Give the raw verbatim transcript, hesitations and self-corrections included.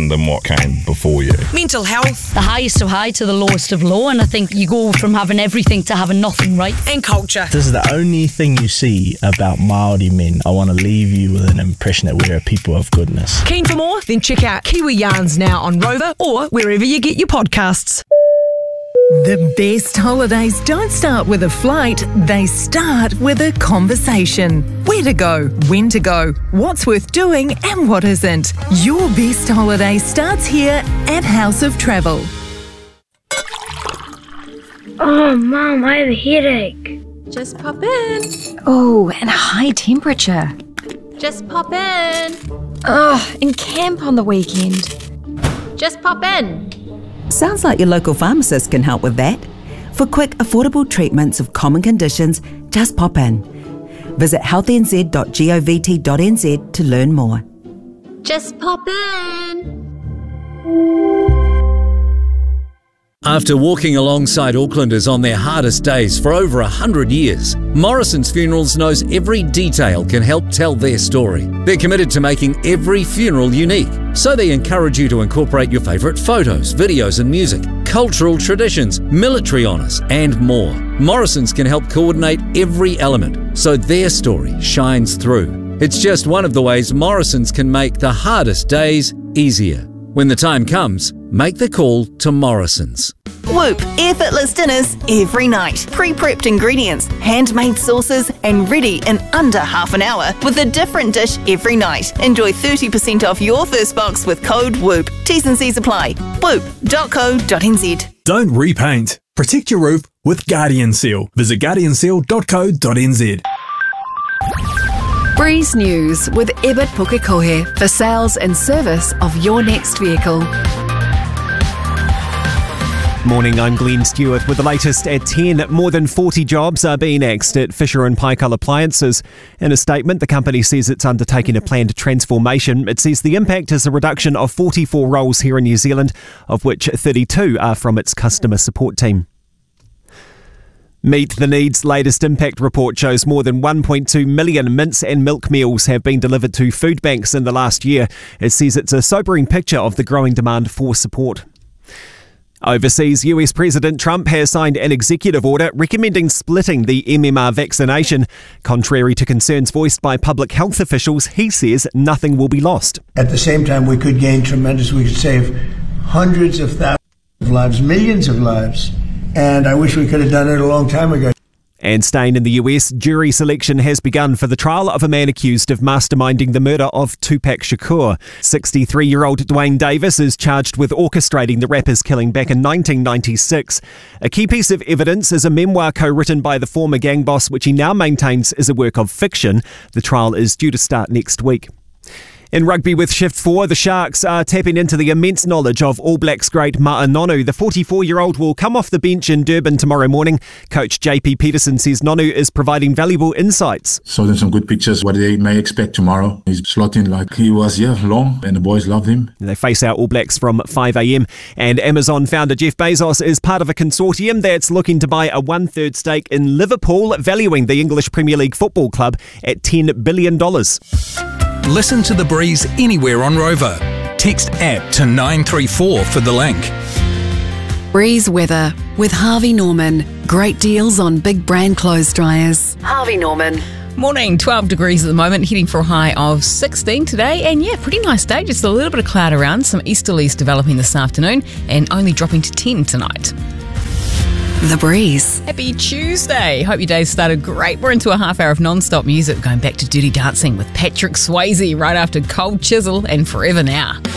than, than what came before you. Mental health. The highest of high to the lowest of low, and I think you go from having everything to having nothing, right? And culture. This is the only thing you see about Māori men. I want to leave you with an impression that we're a people of goodness. Keen for more? Then check out Kiwi Yarns now on Rover or wherever you get your podcasts. The best holidays don't start with a flight, they start with a conversation. Where to go, when to go, what's worth doing and what isn't. Your best holiday starts here at House of Travel. Oh, Mum, I have a headache. Just pop in. Oh, and high temperature. Just pop in. Oh, and camp on the weekend. Just pop in. Sounds like your local pharmacist can help with that. For quick, affordable treatments of common conditions, just pop in. Visit healthy n z dot govt dot n z to learn more. Just pop in. After walking alongside Aucklanders on their hardest days for over a hundred years, Morrison's Funerals knows every detail can help tell their story. They're committed to making every funeral unique, so they encourage you to incorporate your favourite photos, videos and music, cultural traditions, military honours and more. Morrison's can help coordinate every element, so their story shines through. It's just one of the ways Morrison's can make the hardest days easier. When the time comes, make the call to Morrison's. Whoop, effortless dinners every night. Pre-prepped ingredients, handmade sauces, and ready in under half an hour with a different dish every night. Enjoy thirty percent off your first box with code WHOOP. T's and C's apply. whoop dot co dot n z. Don't repaint. Protect your roof with Guardian Seal. Visit guardian seal dot co dot n z. Breeze News with Ebert Pukekohe for sales and service of your next vehicle. Morning, I'm Glenn Stewart with the latest at ten. More than forty jobs are being axed at Fisher and Paykel Appliances. In a statement, the company says it's undertaking a planned transformation. It says the impact is a reduction of forty-four roles here in New Zealand, of which thirty-two are from its customer support team. Meet the Needs' latest impact report shows more than one point two million mince and milk meals have been delivered to food banks in the last year. It says it's a sobering picture of the growing demand for support. Overseas, U S President Trump has signed an executive order recommending splitting the M M R vaccination. Contrary to concerns voiced by public health officials, he says nothing will be lost. At the same time, we could gain tremendous, we could save hundreds of thousands of lives, millions of lives. And I wish we could have done it a long time ago. And staying in the U S, jury selection has begun for the trial of a man accused of masterminding the murder of Tupac Shakur. sixty-three-year-old Dwayne Davis is charged with orchestrating the rapper's killing back in nineteen ninety-six. A key piece of evidence is a memoir co-written by the former gang boss, which he now maintains is a work of fiction. The trial is due to start next week. In rugby with Shift four, the Sharks are tapping into the immense knowledge of All Blacks great Ma'a Nonu. The forty-four-year-old will come off the bench in Durban tomorrow morning. Coach J P Peterson says Nonu is providing valuable insights. Showed them some good pictures, what they may expect tomorrow. He's slotting like he was, yeah, long, and the boys love him. They face our All Blacks from five a.m. And Amazon founder Jeff Bezos is part of a consortium that's looking to buy a one-third stake in Liverpool, valuing the English Premier League football club at ten billion dollars. Listen to The Breeze anywhere on Rover. Text app to nine three four for the link. Breeze weather with Harvey Norman. Great deals on big brand clothes dryers. Harvey Norman. Morning, twelve degrees at the moment, heading for a high of sixteen today. And yeah, pretty nice day. Just a little bit of cloud around. Some easterlies developing this afternoon and only dropping to ten tonight. The Breeze. Happy Tuesday. Hope your day's started great. We're into a half hour of non-stop music, going back to Dirty Dancing with Patrick Swayze right after Cold Chisel and Forever Now.